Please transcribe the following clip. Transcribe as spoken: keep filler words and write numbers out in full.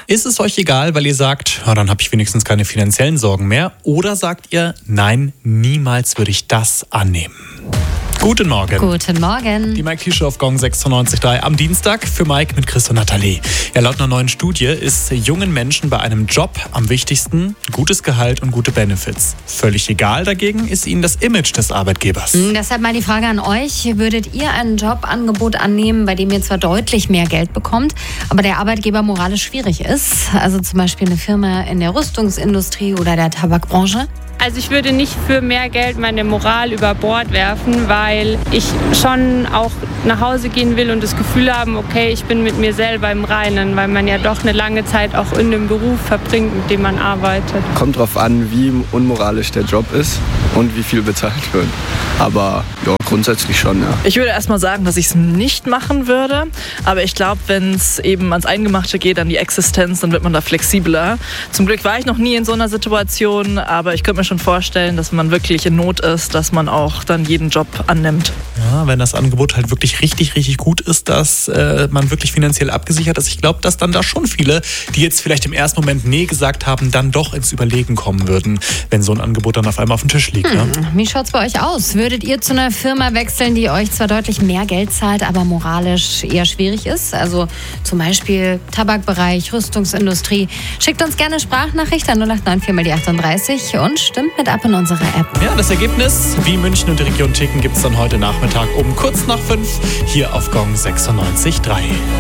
Ist es euch egal, weil ihr sagt, ja, dann habe ich wenigstens keine finanziellen Sorgen mehr? Oder sagt ihr, nein, niemals würde ich das annehmen? Guten Morgen. Guten Morgen. Die Mike Show auf Gong sechsundneunzig Komma drei am Dienstag für Mike mit Chris und Nathalie. Ja, laut einer neuen Studie ist jungen Menschen bei einem Job am wichtigsten gutes Gehalt und gute Benefits. Völlig egal dagegen ist ihnen das Image des Arbeitgebers. Mhm, deshalb mal die Frage an euch. Würdet ihr ein Jobangebot annehmen, bei dem ihr zwar deutlich mehr Geld bekommt, aber der Arbeitgeber moralisch schwierig ist? Also zum Beispiel eine Firma in der Rüstungsindustrie oder der Tabakbranche? Also ich würde nicht für mehr Geld meine Moral über Bord werfen, weil ich schon auch nach Hause gehen will und das Gefühl haben, okay, ich bin mit mir selber im Reinen, weil man ja doch eine lange Zeit auch in dem Beruf verbringt, mit dem man arbeitet. Kommt drauf an, wie unmoralisch der Job ist und wie viel bezahlt wird. Aber ja, grundsätzlich schon, ja. Ich würde erstmal sagen, dass ich es nicht machen würde. Aber ich glaube, wenn es eben ans Eingemachte geht, an die Existenz, dann wird man da flexibler. Zum Glück war ich noch nie in so einer Situation, aber ich könnte mir schon vorstellen, dass man wirklich in Not ist, dass man auch dann jeden Job annimmt. Ja, wenn das Angebot halt wirklich richtig, richtig gut ist, dass äh, man wirklich finanziell abgesichert ist. Ich glaube, dass dann da schon viele, die jetzt vielleicht im ersten Moment nee gesagt haben, dann doch ins Überlegen kommen würden, wenn so ein Angebot dann auf einmal auf dem Tisch liegt. Hm. Ne? Wie schaut's bei euch aus? Würdet ihr zu einer Firma wechseln, die euch zwar deutlich mehr Geld zahlt, aber moralisch eher schwierig ist? Also zum Beispiel Tabakbereich, Rüstungsindustrie. Schickt uns gerne Sprachnachricht an null acht neun vier mal die achtunddreißig und stimmt mit ab in unserer App. Ja, das Ergebnis, wie München und die Region ticken, gibt es dann heute Nachmittag um kurz nach fünf hier auf Gong sechsundneunzig Komma drei.